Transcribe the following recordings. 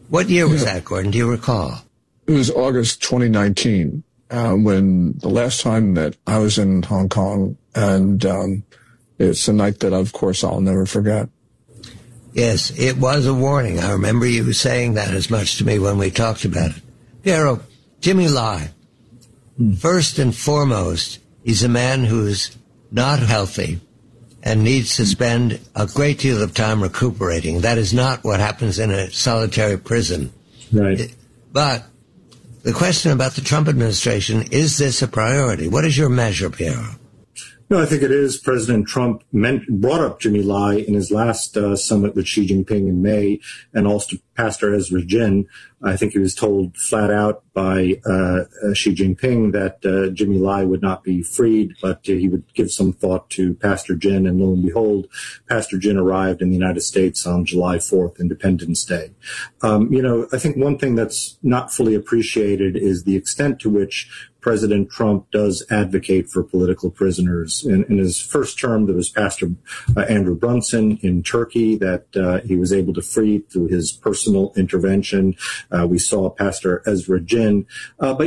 What year was that, Gordon? Do you recall? It was August 2019, when the last time that I was in Hong Kong, and it's a night that, of course, I'll never forget. Yes, it was a warning. I remember you saying that as much to me when we talked about it. Piero, Jimmy Lai, first and foremost, he's a man who's not healthy and needs to spend a great deal of time recuperating. That is not what happens in a solitary prison. Right. But the question about the Trump administration, is this a priority? What is your measure, Piero? No, I think it is. President Trump brought up Jimmy Lai in his last summit with Xi Jinping in May, and also Pastor Ezra Jin. I think he was told flat out by Xi Jinping that Jimmy Lai would not be freed, but he would give some thought to Pastor Jin, and lo and behold, Pastor Jin arrived in the United States on July 4th, Independence Day. I think one thing that's not fully appreciated is the extent to which President Trump does advocate for political prisoners. In his first term, there was Pastor Andrew Brunson in Turkey that he was able to free through his personal intervention. We saw Pastor Ezra Jin. But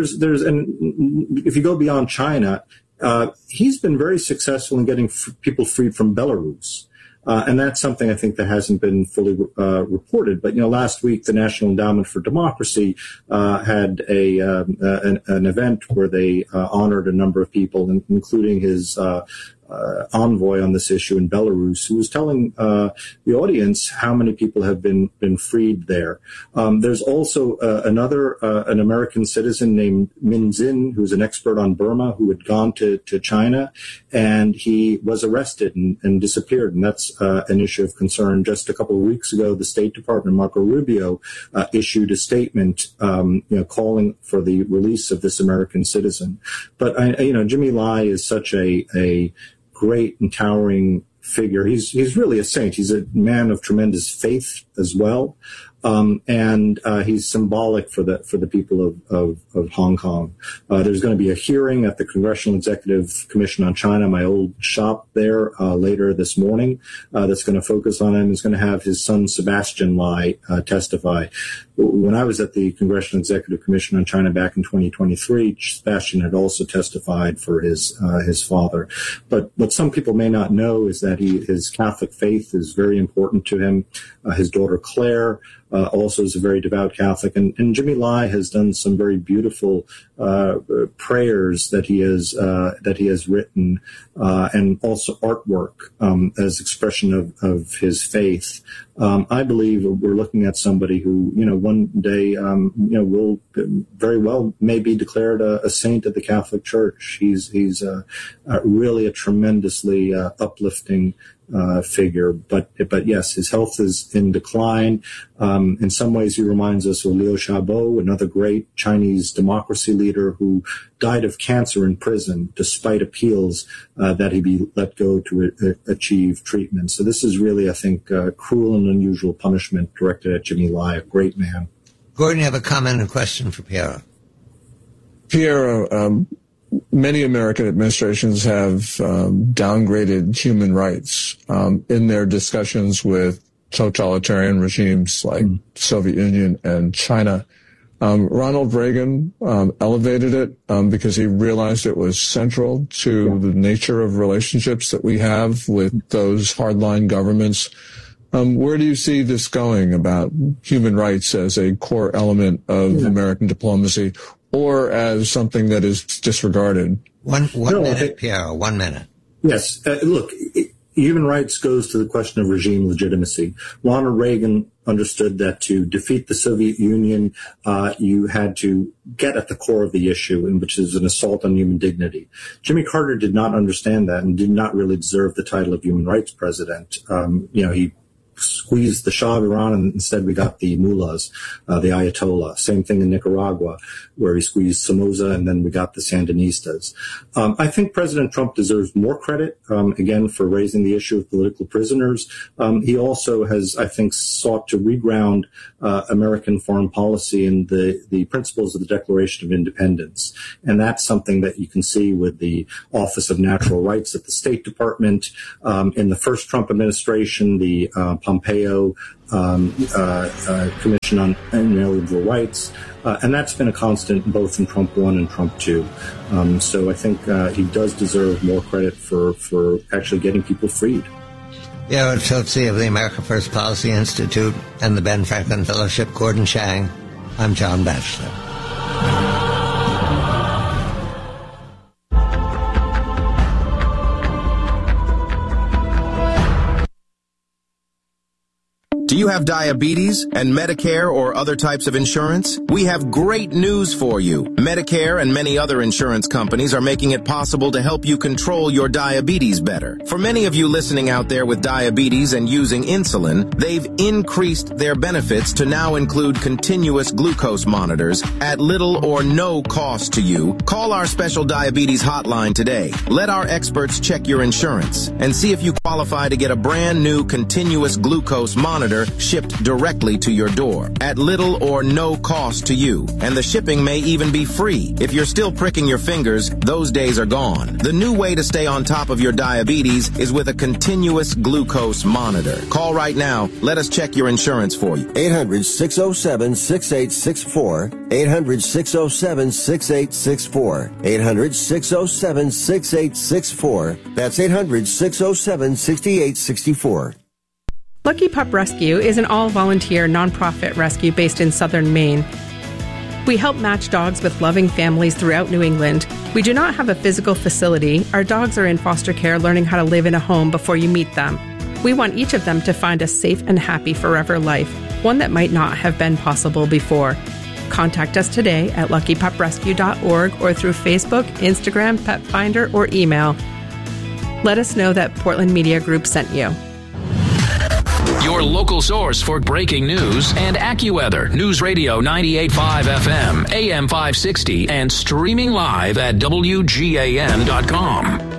if you go beyond China, he's been very successful in getting people freed from Belarus. And that's something I think that hasn't been fully reported. But, last week, the National Endowment for Democracy had an event where they honored a number of people, including his envoy on this issue in Belarus, who was telling the audience how many people have been freed there. There's also an American citizen named Min Zin, who's an expert on Burma, who had gone to China, and he was arrested and disappeared. And that's an issue of concern. Just a couple of weeks ago, the State Department, Marco Rubio, issued a statement, calling for the release of this American citizen. But Jimmy Lai is such a great and towering figure. He's really a saint. He's a man of tremendous faith as well. And he's symbolic for the people of Hong Kong. There's going to be a hearing at the Congressional Executive Commission on China, my old shop there, later this morning, that's going to focus on him. He's going to have his son, Sebastian Lai, testify. When I was at the Congressional Executive Commission on China back in 2023, Sebastian had also testified for his father. But what some people may not know is that his Catholic faith is very important to him. His daughter, Claire, also is a very devout Catholic. And Jimmy Lai has done some very beautiful prayers that he has written, and also artwork as expression of his faith. I believe we're looking at somebody who, one day, will very well may be declared a saint of the Catholic Church. He's really a tremendously uplifting figure, but yes, his health is in decline. In some ways, he reminds us of Liu Xiaobo, another great Chinese democracy leader who died of cancer in prison despite appeals that he be let go to achieve treatment. So this is really, I think, cruel and unusual punishment directed at Jimmy Lai, a great man. Gordon, you have a comment and question for Piero. Piero, many American administrations have downgraded human rights in their discussions with totalitarian regimes like the Soviet Union and China. Ronald Reagan elevated it because he realized it was central to the nature of relationships that we have with those hardline governments. Where do you see this going about human rights as a core element of American diplomacy, or as something that is disregarded? One minute, Piero, 1 minute. Yes. Look, human rights goes to the question of regime legitimacy. Ronald Reagan understood that to defeat the Soviet Union, you had to get at the core of the issue, which is an assault on human dignity. Jimmy Carter did not understand that and did not really deserve the title of human rights president. He squeezed the Shah of Iran, and instead we got the mullahs, the Ayatollah. Same thing in Nicaragua, where he squeezed Somoza, and then we got the Sandinistas. I think President Trump deserves more credit, again, for raising the issue of political prisoners. He also has, I think, sought to reground American foreign policy in the principles of the Declaration of Independence. And that's something that you can see with the Office of Natural Rights at the State Department. In the first Trump administration, the Pompeo Commission on Inalienable Rights. And that's been a constant both in Trump 1 and Trump 2. So I think he does deserve more credit for actually getting people freed. Piero Tozzi of the America First Policy Institute and the Ben Franklin Fellowship, Gordon Chang. I'm John Batchelor. Do you have diabetes and Medicare or other types of insurance? We have great news for you. Medicare and many other insurance companies are making it possible to help you control your diabetes better. For many of you listening out there with diabetes and using insulin, they've increased their benefits to now include continuous glucose monitors at little or no cost to you. Call our special diabetes hotline today. Let our experts check your insurance and see if you qualify to get a brand new continuous glucose monitor shipped directly to your door at little or no cost to you. And the shipping may even be free. If you're still pricking your fingers, those days are gone. The new way to stay on top of your diabetes is with a continuous glucose monitor. Call right now. Let us check your insurance for you. 800-607-6864. 800-607-6864. 800-607-6864. That's 800-607-6864. Lucky Pup Rescue is an all-volunteer nonprofit rescue based in southern Maine. We help match dogs with loving families throughout New England. We do not have a physical facility. Our dogs are in foster care learning how to live in a home before you meet them. We want each of them to find a safe and happy forever life, one that might not have been possible before. Contact us today at luckypuprescue.org or through Facebook, Instagram, Pet Finder, or email. Let us know that Portland Media Group sent you. Your local source for breaking news and AccuWeather. News Radio 98.5 FM, AM 560, and streaming live at WGAN.com.